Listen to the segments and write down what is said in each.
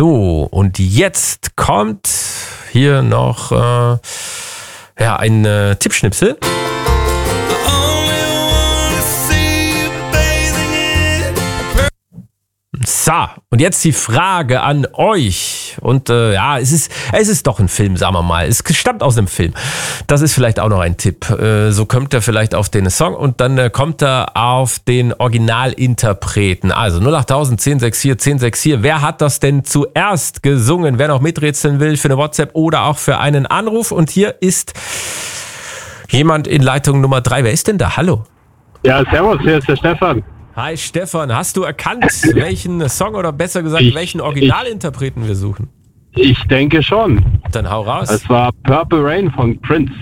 So, und jetzt kommt hier noch ein Tippschnipsel. So, und jetzt die Frage an euch. Und es ist doch ein Film, sagen wir mal. Es stammt aus einem Film. Das ist vielleicht auch noch ein Tipp. So kommt er vielleicht auf den Song und dann kommt er auf den Originalinterpreten. Also 08000 1064 1064. Wer hat das denn zuerst gesungen? Wer noch miträtseln will für eine WhatsApp oder auch für einen Anruf. Und hier ist jemand in Leitung Nummer 3. Wer ist denn da? Hallo. Ja, servus, hier ist der Stefan. Hi Stefan, hast du erkannt, welchen Song oder besser gesagt, welchen Originalinterpreten wir suchen? Ich denke schon. Dann hau raus. Es war Purple Rain von Prince.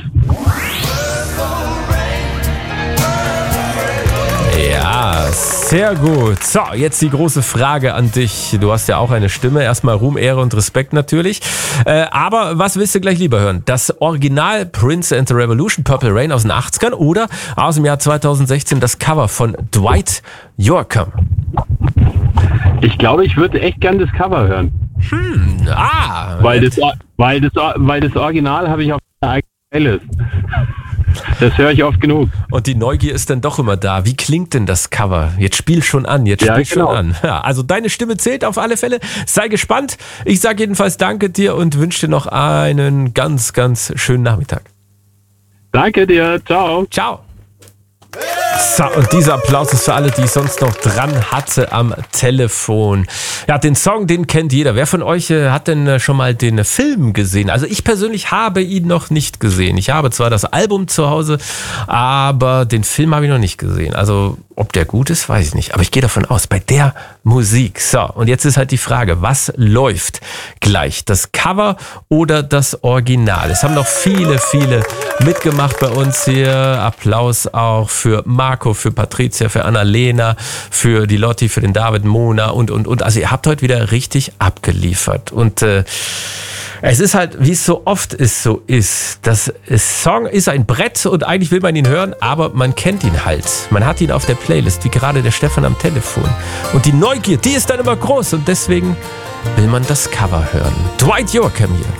Ja, sehr gut. So, jetzt die große Frage an dich. Du hast ja auch eine Stimme. Erstmal Ruhm, Ehre und Respekt natürlich. Aber was willst du gleich lieber hören? Das Original Prince and the Revolution, Purple Rain aus den 80ern oder aus dem Jahr 2016 das Cover von Dwight Yoakam? Ich glaube, ich würde echt gern das Cover hören. Weil das Original habe ich auf der eigenen Playlist. Das höre ich oft genug. Und die Neugier ist dann doch immer da. Wie klingt denn das Cover? Jetzt spiel schon an. Schon an. Ja, also deine Stimme zählt auf alle Fälle. Sei gespannt. Ich sage jedenfalls danke dir und wünsche dir noch einen ganz, ganz schönen Nachmittag. Danke dir. Ciao. Ciao. So, und dieser Applaus ist für alle, die ich sonst noch dran hatte am Telefon. Ja, den Song, den kennt jeder. Wer von euch hat denn schon mal den Film gesehen? Also ich persönlich habe ihn noch nicht gesehen. Ich habe zwar das Album zu Hause, aber den Film habe ich noch nicht gesehen. Also ob der gut ist, weiß ich nicht. Aber ich gehe davon aus, bei der Musik. So, und jetzt ist halt die Frage, was läuft gleich? Das Cover oder das Original? Es haben noch viele mitgemacht bei uns hier. Applaus auch für Marco, für Patricia, für Annalena, für die Lotti, für den David, Mona und. Also ihr habt heute wieder richtig abgeliefert. Und es ist halt, wie es so oft so ist. Das Song ist ein Brett und eigentlich will man ihn hören, aber man kennt ihn halt. Man hat ihn auf der Playlist, wie gerade der Stefan am Telefon. Und die Neugier, die ist dann immer groß und deswegen will man das Cover hören. Dwight Yoakam hier.